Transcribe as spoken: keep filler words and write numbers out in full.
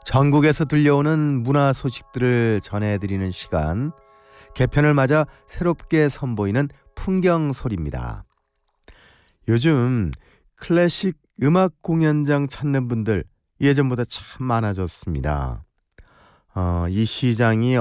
전국에서 들려오는 문화 소식들을 전해드리는 시간, 개편을 맞아 새롭게 선보이는 풍경 소리입니다. 요즘 클래식 음악 공연장 찾는 분들 예전보다 참 많아졌습니다. 어, 이 시장이